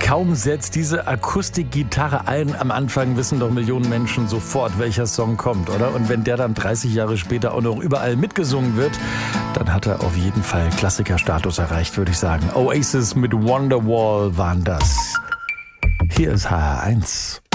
Kaum setzt diese Akustikgitarre ein, am Anfang wissen doch Millionen Menschen sofort, welcher Song kommt, oder? Und wenn der dann 30 Jahre später auch noch überall mitgesungen wird, dann hat er auf jeden Fall Klassikerstatus erreicht, würde ich sagen. Oasis mit Wonderwall waren das. Hier ist HR1.